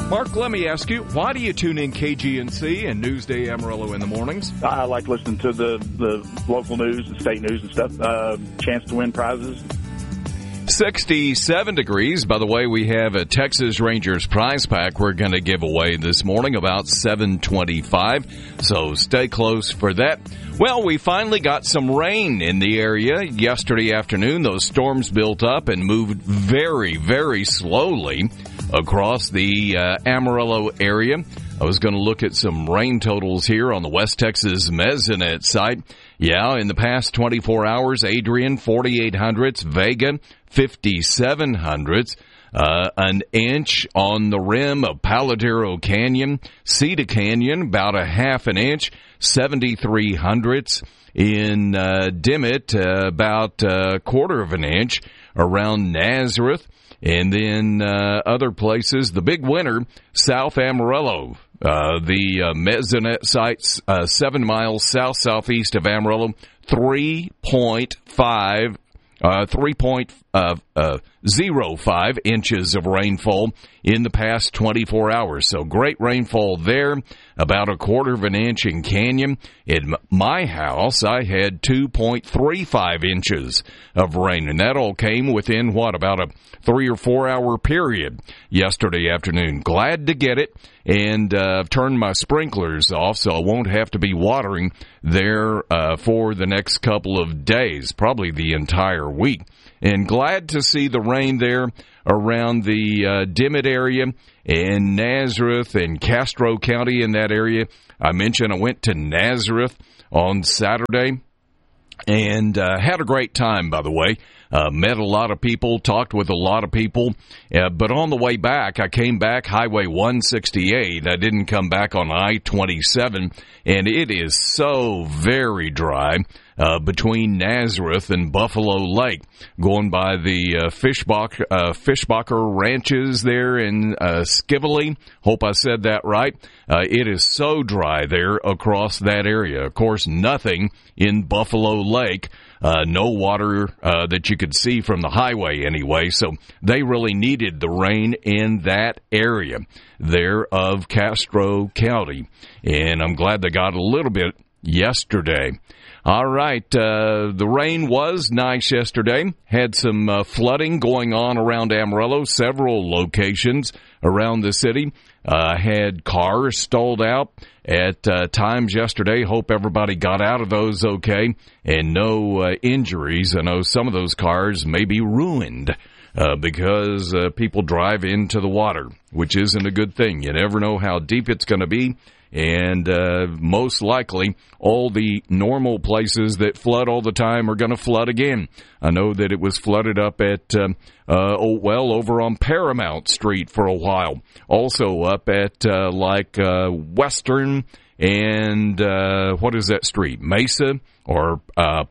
Mark, let me ask you, why do you tune in KGNC and Newsday Amarillo in the mornings? I like listening to the local news and state news and stuff. Chance to win prizes. 67 degrees. By the way, we have a Texas Rangers prize pack we're going to give away this morning about 7:25, so stay close for that. Well, we finally got some rain in the area yesterday afternoon. Those storms built up and moved very, very slowly across the Amarillo area. I was going to look at some rain totals here on the West Texas Mesonet site. Yeah, in the past 24 hours, Adrian, 4,800ths, Vega, 5,700ths, an inch on the rim of Paladero Canyon, Cedar Canyon, about a half an inch, 7,300ths in Dimmitt, about a quarter of an inch around Nazareth. And then other places, the big winner, South Amarillo. The Mesonet site's 7 miles south-southeast of Amarillo, 3.05 inches of rainfall in the past 24 hours. So great rainfall there, about a quarter of an inch in Canyon. In my house, I had 2.35 inches of rain, and that all came within, about a 3 or 4 hour period yesterday afternoon. Glad to get it, and I've turned my sprinklers off, so I won't have to be watering there for the next couple of days, probably the entire week. And glad to see the rain there around the Dimmitt area and Nazareth and Castro County in that area. I mentioned I went to Nazareth on Saturday and had a great time, by the way. Met a lot of people, talked with a lot of people. But on the way back, I came back Highway 168. I didn't come back on I-27, and it is so very dry between Nazareth and Buffalo Lake, going by the Fishbacher ranches there in Skively. Hope I said that right. It is so dry there across that area. Of course, nothing in Buffalo Lake. No water that you could see from the highway anyway, so they really needed the rain in that area there of Castro County, and I'm glad they got a little bit yesterday. All right, the rain was nice yesterday. Had some flooding going on around Amarillo, several locations around the city. Had cars stalled out at times yesterday. Hope everybody got out of those okay and no injuries. I know some of those cars may be ruined because people drive into the water, which isn't a good thing. You never know how deep it's going to be. And most likely, all the normal places that flood all the time are going to flood again. I know that it was flooded up at, over on Paramount Street for a while. Also up at, Western and, what is that street? Mesa or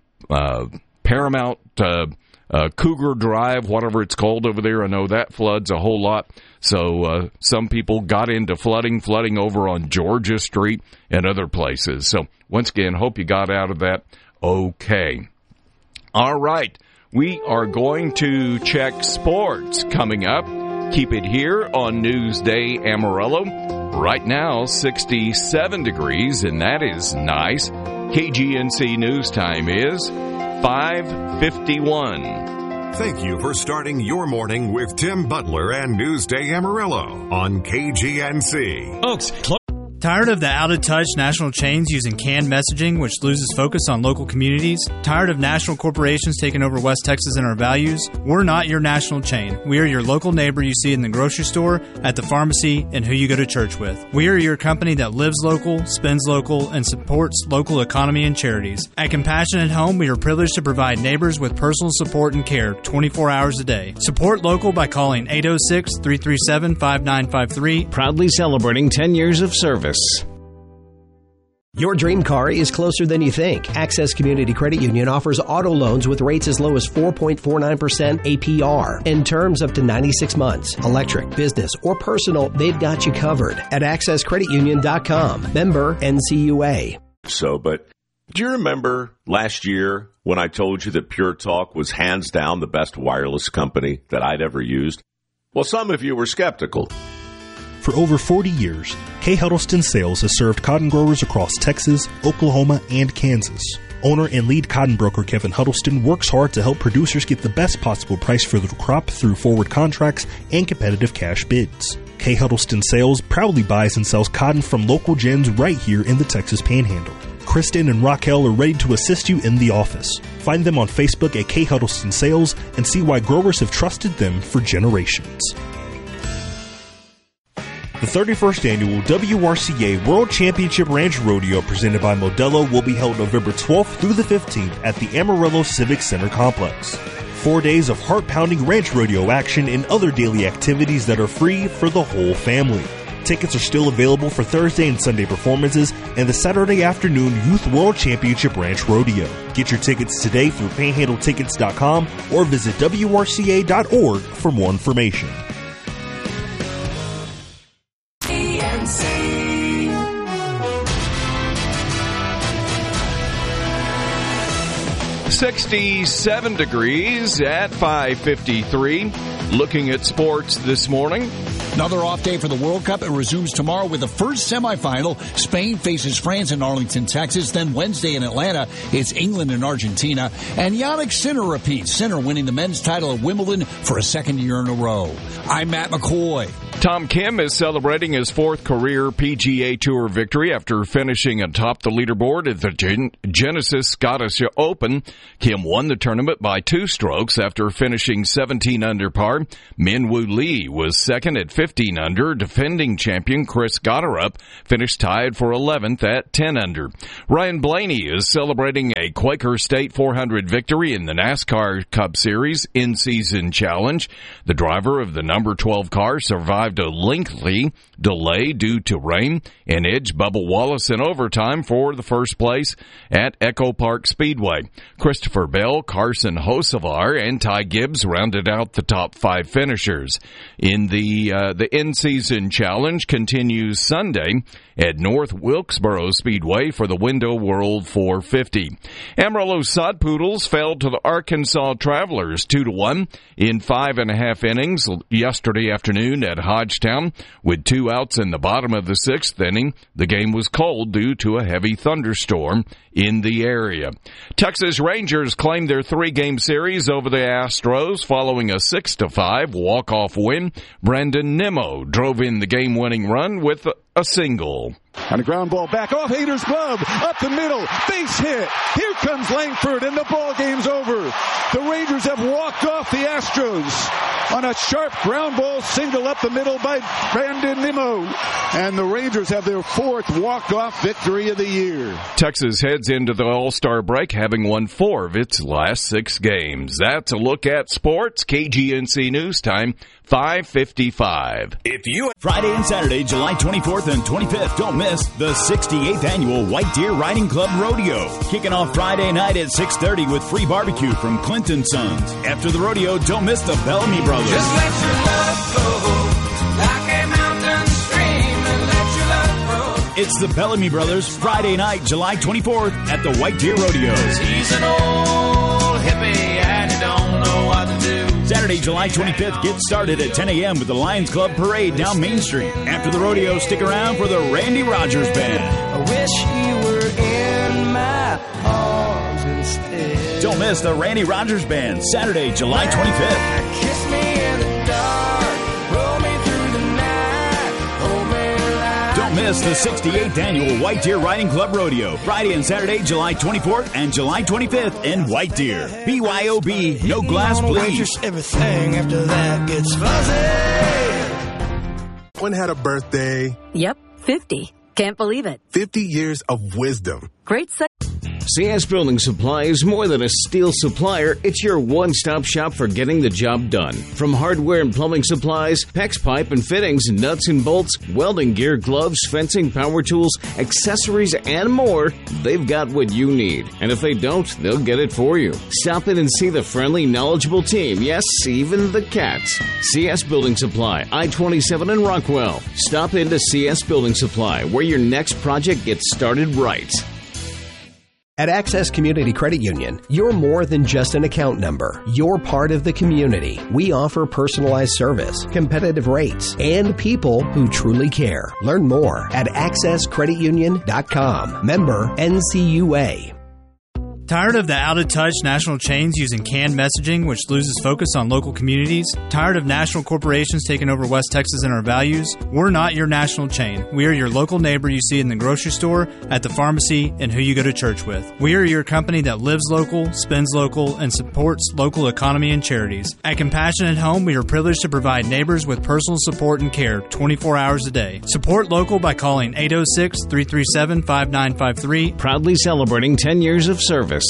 Paramount, Cougar Drive, whatever it's called over there. I know that floods a whole lot. So some people got into flooding over on Georgia Street and other places. So once again, hope you got out of that okay. All right, we are going to check sports coming up. Keep it here on Newsday Amarillo. Right now, 67 degrees, and that is nice. KGNC News Time is 5:51. Thank you for starting your morning with Tim Butler and Newsday Amarillo on KGNC. Folks, tired of the out-of-touch national chains using canned messaging, which loses focus on local communities? Tired of national corporations taking over West Texas and our values? We're not your national chain. We are your local neighbor you see in the grocery store, at the pharmacy, and who you go to church with. We are your company that lives local, spends local, and supports local economy and charities. At Compassionate Home, we are privileged to provide neighbors with personal support and care 24 hours a day. Support local by calling 806-337-5953. Proudly celebrating 10 years of service. Your dream car is closer than you think. Access Community Credit Union offers auto loans with rates as low as 4.49% APR and terms up to 96 months. Electric, business, or personal, they've got you covered at accesscreditunion.com. Member NCUA. But do you remember last year when I told you that Pure Talk was hands down the best wireless company that I'd ever used? Well, some of you were skeptical. For over 40 years, K. Huddleston Sales has served cotton growers across Texas, Oklahoma, and Kansas. Owner and lead cotton broker Kevin Huddleston works hard to help producers get the best possible price for their crop through forward contracts and competitive cash bids. K. Huddleston Sales proudly buys and sells cotton from local gins right here in the Texas Panhandle. Kristen and Raquel are ready to assist you in the office. Find them on Facebook at K. Huddleston Sales and see why growers have trusted them for generations. The 31st Annual WRCA World Championship Ranch Rodeo presented by Modelo will be held November 12th through the 15th at the Amarillo Civic Center Complex. 4 days of heart-pounding ranch rodeo action and other daily activities that are free for the whole family. Tickets are still available for Thursday and Sunday performances and the Saturday afternoon Youth World Championship Ranch Rodeo. Get your tickets today through panhandletickets.com or visit WRCA.org for more information. 67 degrees at 5:53. Looking at sports this morning. Another off day for the World Cup. It resumes tomorrow with the first semifinal. Spain faces France in Arlington, Texas. Then Wednesday in Atlanta, it's England and Argentina. And Yannick Sinner repeats. Sinner winning the men's title at Wimbledon for a second year in a row. I'm Matt McCoy. Tom Kim is celebrating his fourth career PGA Tour victory after finishing atop the leaderboard at the Genesis Scottish Open. Kim won the tournament by 2 strokes after finishing 17 under par. Min Woo Lee was second at 15 under. Defending champion Chris Gotterup finished tied for 11th at 10 under. Ryan Blaney is celebrating a Quaker State 400 victory in the NASCAR Cup Series in-season challenge. The driver of the number 12 car survived a lengthy delay due to rain and edged Bubba Wallace in overtime for the first place at Echo Park Speedway. Christopher Bell, Carson Hocevar, and Ty Gibbs rounded out the top 5 finishers. In the in-season challenge continues Sunday at North Wilkesboro Speedway for the Window World 450. Amarillo Sod Poodles fell to the Arkansas Travelers 2-1 in 5.5 innings yesterday afternoon at Hodgetown. With 2 outs in the bottom of the 6th inning, the game was called due to a heavy thunderstorm in the area. Texas Rangers claimed their 3-game series over the Astros following a 6-5 walk-off win. Brandon Nimmo drove in the game-winning run with a single. On a ground ball back off Hader's glove, up the middle, base hit. Here comes Langford, and the ball game's over. The Rangers have walked off the Astros on a sharp ground ball single up the middle by Brandon Nimmo. And the Rangers have their 4th walk-off victory of the year. Texas heads into the All-Star break having won 4 of its last 6 games. That's a look at sports. KGNC News Time, 5:55. Friday and Saturday, July 24th and 25th, don't miss the 68th Annual White Deer Riding Club Rodeo. Kicking off Friday night at 6:30 with free barbecue from Clinton Sons. After the rodeo, don't miss the Bellamy Brothers. Just let your love flow like a mountain stream and let your love grow. It's the Bellamy Brothers Friday night, July 24th at the White Deer Rodeo. He's an old hippie and he don't know what to do. Saturday, July 25th, get started at 10 a.m. with the Lions Club Parade down Main Street. After the rodeo, stick around for the Randy Rogers Band. I wish he were in my arms instead. Don't miss the Randy Rogers Band, Saturday, July 25th. Kiss me in the dark, roll me through the night, hold me like Don't miss the 68th Annual White Deer Riding Club Rodeo, Friday and Saturday, July 24th and July 25th in White Deer. BYOB, no glass, please. Everything after that gets fuzzy. One had a birthday. Yep, 50. Can't believe it. 50 years of wisdom. Great set. CS Building Supply is more than a steel supplier. It's your one-stop shop for getting the job done. From hardware and plumbing supplies, PEX pipe and fittings, nuts and bolts, welding gear, gloves, fencing, power tools, accessories, and more, they've got what you need. And if they don't, they'll get it for you. Stop in and see the friendly, knowledgeable team. Yes, even the cats. CS Building Supply, I-27 in Rockwell. Stop into CS Building Supply, where your next project gets started right. At Access Community Credit Union, you're more than just an account number. You're part of the community. We offer personalized service, competitive rates, and people who truly care. Learn more at accesscreditunion.com. Member NCUA. Tired of the out-of-touch national chains using canned messaging, which loses focus on local communities? Tired of national corporations taking over West Texas and our values? We're not your national chain. We are your local neighbor you see in the grocery store, at the pharmacy, and who you go to church with. We are your company that lives local, spends local, and supports local economy and charities. At Compassionate Home, we are privileged to provide neighbors with personal support and care 24 hours a day. Support local by calling 806-337-5953. Proudly celebrating 10 years of service.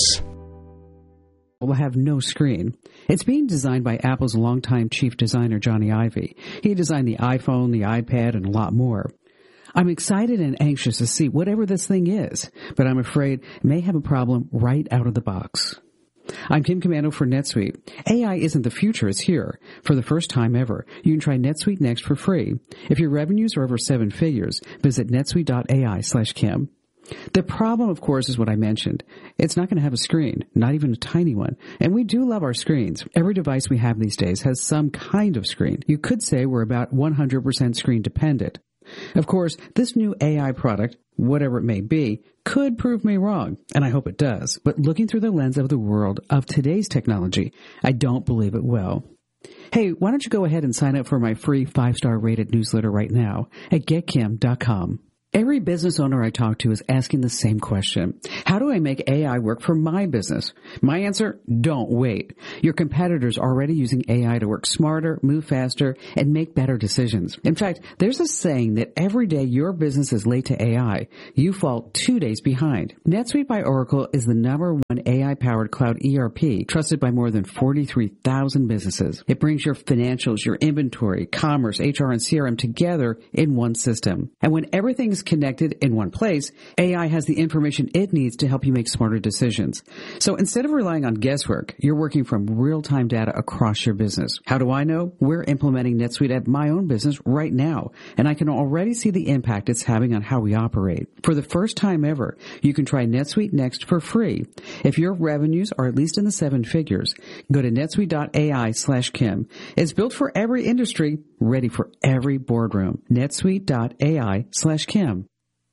Will have no screen. It's being designed by Apple's longtime chief designer, Johnny Ive. He designed the iPhone, the iPad, and a lot more. I'm excited and anxious to see whatever this thing is, but I'm afraid it may have a problem right out of the box. I'm Kim Commando for NetSuite. AI isn't the future, it's here. For the first time ever, you can try NetSuite Next for free. If your revenues are over 7 figures, visit netsuite.ai/Kim. The problem, of course, is what I mentioned. It's not going to have a screen, not even a tiny one. And we do love our screens. Every device we have these days has some kind of screen. You could say we're about 100% screen dependent. Of course, this new AI product, whatever it may be, could prove me wrong, and I hope it does. But looking through the lens of the world of today's technology, I don't believe it will. Hey, why don't you go ahead and sign up for my free 5-star rated newsletter right now at getkim.com. Every business owner I talk to is asking the same question. How do I make AI work for my business? My answer, don't wait. Your competitors are already using AI to work smarter, move faster, and make better decisions. In fact, there's a saying that every day your business is late to AI, you fall 2 days behind. NetSuite by Oracle is the #1 AI-powered cloud ERP trusted by more than 43,000 businesses. It brings your financials, your inventory, commerce, HR, and CRM together in one system. And when everything is connected in one place, AI has the information it needs to help you make smarter decisions. So instead of relying on guesswork, you're working from real-time data across your business. How do I know? We're implementing NetSuite at my own business right now, and I can already see the impact it's having on how we operate. For the first time ever, you can try NetSuite Next for free. If your revenues are at least in the 7 figures, go to netsuite.ai/Kim. It's built for every industry, ready for every boardroom. netsuite.ai/Kim.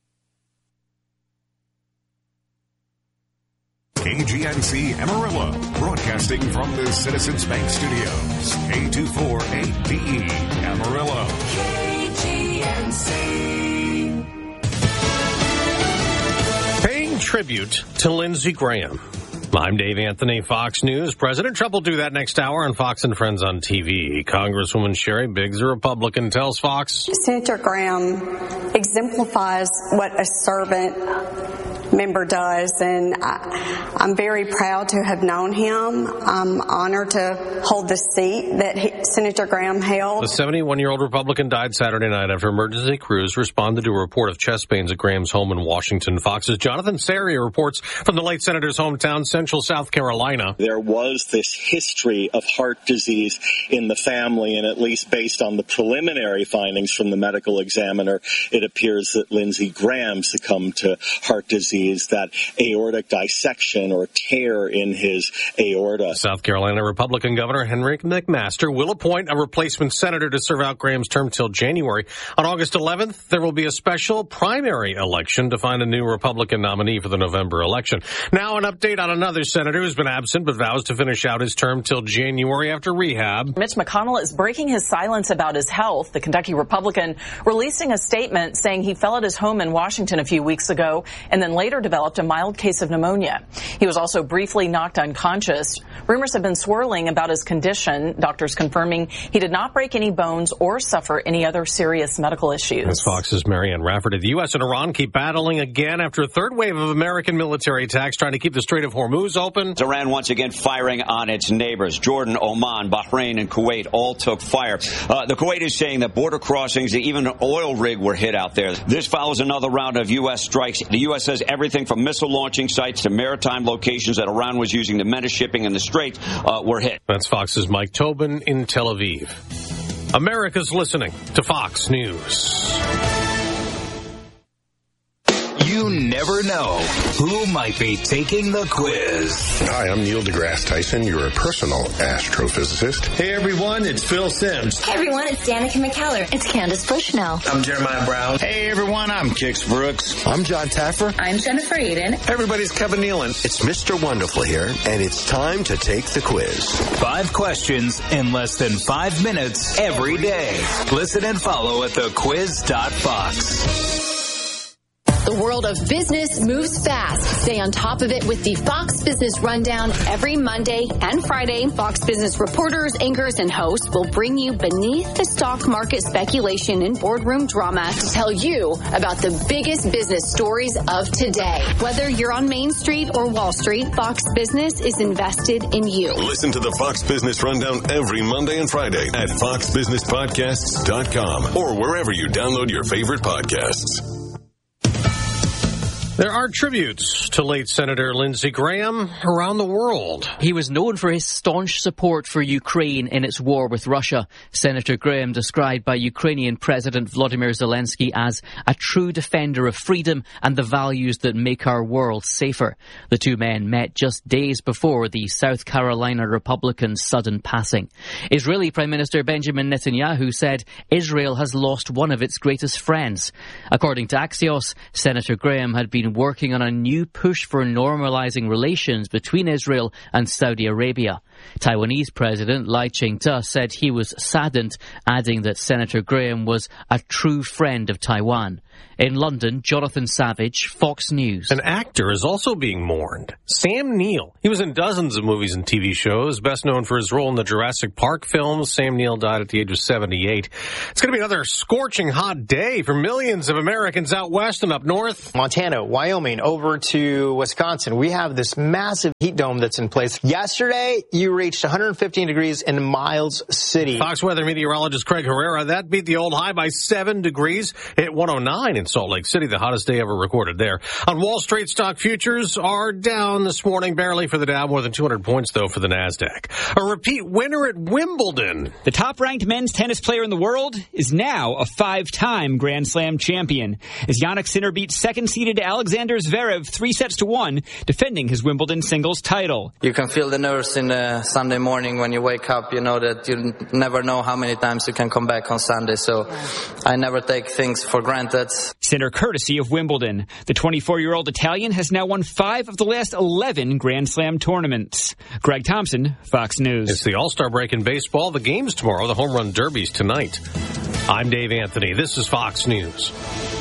KGNC Amarillo, broadcasting from the Citizens Bank Studios. K248DE Amarillo. KGNC. Paying tribute to Lindsey Graham. I'm Dave Anthony, Fox News. President Trump will do that next hour on Fox and Friends on TV. Congresswoman Sherry Biggs, a Republican, tells Fox. Senator Graham exemplifies what a servant member does, and I'm very proud to have known him. I'm honored to hold the seat that Senator Graham held. The 71-year-old Republican died Saturday night after emergency crews responded to a report of chest pains at Graham's home in Washington. Fox's Jonathan Serrier reports from the late senator's hometown, Central South Carolina. There was this history of heart disease in the family, and at least based on the preliminary findings from the medical examiner, it appears that Lindsey Graham succumbed to heart disease, that aortic dissection or tear in his aorta. South Carolina Republican Governor Henry McMaster will appoint a replacement senator to serve out Graham's term till January. On August 11th, there will be a special primary election to find a new Republican nominee for the November election. Now an update on another senator who's been absent but vows to finish out his term till January after rehab. Mitch McConnell is breaking his silence about his health. The Kentucky Republican releasing a statement saying he fell at his home in Washington a few weeks ago and then later developed a mild case of pneumonia. He was also briefly knocked unconscious. Rumors have been swirling about his condition, doctors confirming he did not break any bones or suffer any other serious medical issues. As Fox's Marianne Rafferty, the U.S. and Iran keep battling again after a third wave of American military attacks trying to keep the Strait of Hormuz open. Iran once again firing on its neighbors. Jordan, Oman, Bahrain, and Kuwait all took fire. The Kuwait is saying that border crossings, even an oil rig were hit out there. This follows another round of U.S. strikes. The U.S. says everything from missile launching sites to maritime locations that Iran was using to menace shipping in the Strait were hit. That's Fox's Mike Tobin in Tel Aviv. America's listening to Fox News. You never know who might be taking the quiz. Hi, I'm Neil deGrasse Tyson, your personal astrophysicist. Hey everyone, it's Phil Simms. Hey everyone, it's Danica McKellar. It's Candace Bushnell. I'm Jeremiah Brown. Hey everyone, I'm Kix Brooks. I'm John Taffer. I'm Jennifer Eden. Everybody's Kevin Nealon. It's Mr. Wonderful here, and it's time to take the quiz. 5 questions in less than 5 minutes every day. Listen and follow at thequiz.fox. The world of business moves fast. Stay on top of it with the Fox Business Rundown every Monday and Friday. Fox Business reporters, anchors, and hosts will bring you beneath the stock market speculation and boardroom drama to tell you about the biggest business stories of today. Whether you're on Main Street or Wall Street, Fox Business is invested in you. Listen to the Fox Business Rundown every Monday and Friday at foxbusinesspodcasts.com or wherever you download your favorite podcasts. There are tributes to late Senator Lindsey Graham around the world. He was known for his staunch support for Ukraine in its war with Russia. Senator Graham described by Ukrainian President Volodymyr Zelensky as a true defender of freedom and the values that make our world safer. The two men met just days before the South Carolina Republican's sudden passing. Israeli Prime Minister Benjamin Netanyahu said Israel has lost one of its greatest friends. According to Axios, Senator Graham had been working on a new push for normalizing relations between Israel and Saudi Arabia. Taiwanese President Lai Ching-te said he was saddened, adding that Senator Graham was a true friend of Taiwan. In London, Jonathan Savage, Fox News. An actor is also being mourned. Sam Neill. He was in dozens of movies and TV shows, best known for his role in the Jurassic Park films. Sam Neill died at the age of 78. It's going to be another scorching hot day for millions of Americans out west and up north. Montana, Wyoming, over to Wisconsin. We have this massive heat dome that's in place. Yesterday, you reached 115 degrees in Miles City. Fox weather meteorologist Craig Herrera, that beat the old high by 7 degrees. Hit 109 in Salt Lake City, the hottest day ever recorded there. On Wall Street, stock futures are down this morning, barely for the Dow, more than 200 points, though, for the NASDAQ. A repeat winner at Wimbledon. The top-ranked men's tennis player in the world is now a 5-time Grand Slam champion, as Jannik Sinner beat second-seeded Alexander Zverev 3-1, defending his Wimbledon singles title. You can feel the nerves in the Sunday morning when you wake up. You know that you never know how many times you can come back on Sunday, so I never take things for granted. Sinner courtesy of Wimbledon. The 24-year-old Italian has now won 5 of the last 11 Grand Slam tournaments. Greg Thompson, Fox News. It's the All-Star break in baseball. The game's tomorrow. The Home Run Derby's tonight. I'm Dave Anthony. This is Fox News.